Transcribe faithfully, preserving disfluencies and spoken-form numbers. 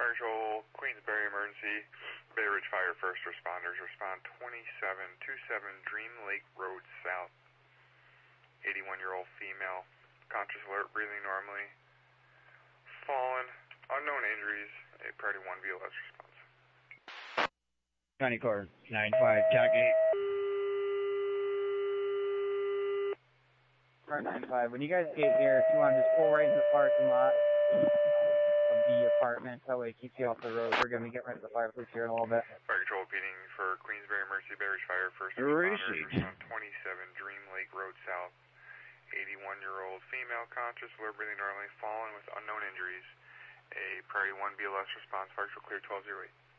Fire Control, Queensbury Emergency, Bay Ridge Fire First Responders, respond twenty-seven twenty-seven Dream Lake Road South. eighty-one-year-old female, conscious, alert, breathing normally, fallen, unknown injuries, a priority one B L S response. County Car nine five, Jack eight. Car nine five, when you guys get here, if you want to just pull right into the parking lot of the apartment, that way it keeps you off the road. We're going to get right to the fire police here in a little bit. Fire Control repeating for Queensbury Emergency, Bay Ridge Fire First Responders, respond twenty-seven Dream Lake Road South. eighty-one-year-old female, conscious, alert, breathing normally, fallen with unknown injuries. A priority one B L S response, Fire Control clear twelve oh eight.